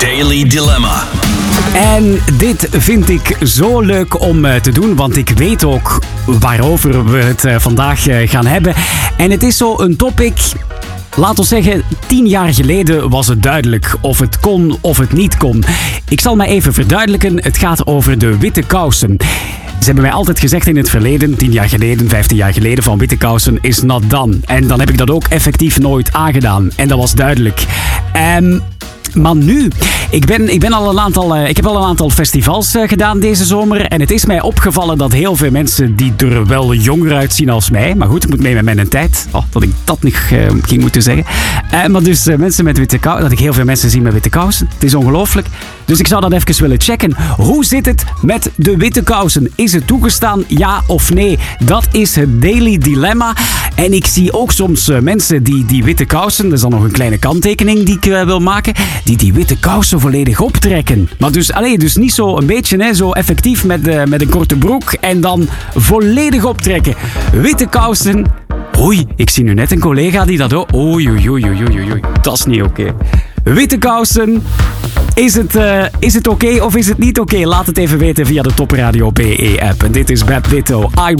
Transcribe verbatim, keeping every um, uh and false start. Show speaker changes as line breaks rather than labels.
Daily Dilemma.
En dit vind ik zo leuk om uh, te doen, want ik weet ook waarover we het uh, vandaag uh, gaan hebben. En het is zo een topic, laat ons zeggen, tien jaar geleden was het duidelijk of het kon of het niet kon. Ik zal mij even verduidelijken, het gaat over de witte kousen. Ze hebben mij altijd gezegd in het verleden, tien jaar geleden, vijftien jaar geleden, van witte kousen is not done. En dan heb ik dat ook effectief nooit aangedaan. En dat was duidelijk. Um, Maar nu, ik, ben, ik, ben al een aantal, uh, ik heb al een aantal festivals uh, gedaan deze zomer. En het is mij opgevallen dat heel veel mensen die er wel jonger uitzien als mij. Maar goed, ik moet mee met mijn tijd. Oh, dat ik dat nog uh, ging moeten zeggen. Uh, maar dus uh, mensen met witte kousen, dat ik heel veel mensen zie met witte kousen. Het is ongelooflijk. Dus ik zou dat even willen checken. Hoe zit het met de witte kousen? Is het toegestaan, ja of nee? Dat is het Daily Dilemma. En ik zie ook soms uh, mensen die die witte kousen, dat is dan nog een kleine kanttekening die ik uh, wil maken, die die witte kousen volledig optrekken. Maar dus, allez, dus niet zo een beetje, hè, zo effectief met, uh, met een korte broek en dan volledig optrekken. Witte kousen. Oei, ik zie nu net een collega die dat ook. Oei, oei, oei, oei, oei, oei. Dat is niet oké. Okay. Witte kousen. Is het, uh, is het oké okay of is het niet oké? Okay? Laat het even weten via de Top Radio B E app. En dit is Bad Ditto. I